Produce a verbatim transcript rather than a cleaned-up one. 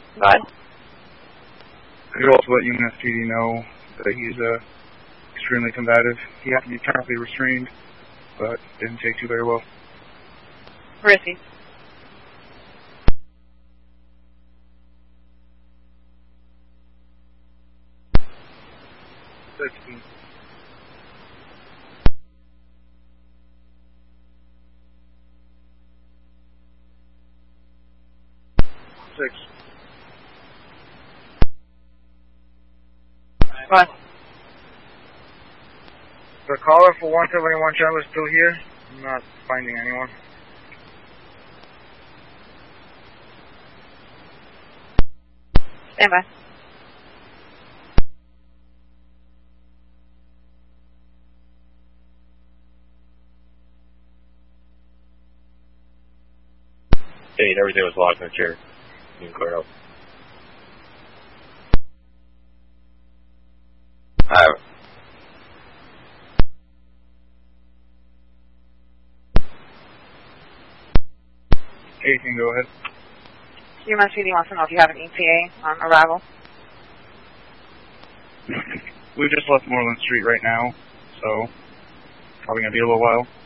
Go ahead. I could also let U N S P D know that he's uh, extremely combative. He had to be currently restrained, but didn't take too very well. Where is he? sixteen. Six. Go ahead. The caller for one seventy-one Charlie is still here. I'm not finding anyone. Stand by. Hey, everything was locked in the chair. You can clear it up. Alright. eighteen, go ahead. U N S P D wants to know if you have an E T A on arrival. We just left Moreland Street right now, so probably going to be a little while.